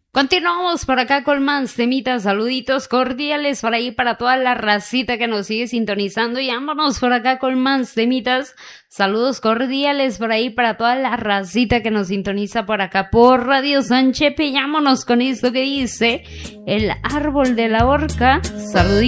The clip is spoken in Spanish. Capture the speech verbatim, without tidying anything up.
Continuamos por acá con más temitas, saluditos cordiales por ahí para toda la racita que nos sigue sintonizando y vámonos por acá con más temitas, saludos cordiales por ahí para toda la racita que nos sintoniza por acá por Radio Sanchepe y vámonos con esto que dice El Árbol de la Horca, saluditos.